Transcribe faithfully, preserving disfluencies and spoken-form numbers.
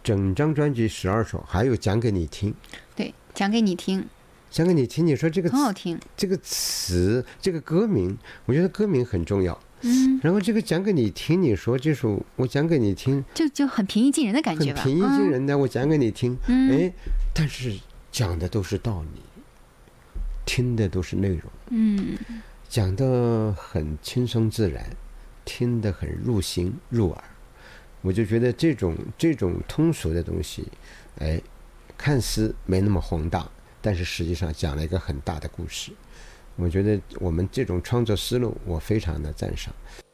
整张专辑十二首，还有讲给你听。 对，讲给你听， 讲给你听。你说这个很好听， 这个词，这个歌名，我觉得歌名很重要。 嗯， 然后这个讲给你听，你说这首我讲给你听， 就就很平易近人的感觉吧， 很平易近人的，嗯、我讲给你听， 嗯、 哎，但是讲的都是道理，听的都是内容， 嗯， 讲的很轻松自然，听得很入心入耳。我就觉得这种这种通俗的东西，哎，看似没那么宏大，但是实际上讲了一个很大的故事。我觉得我们这种创作思路，我非常的赞赏。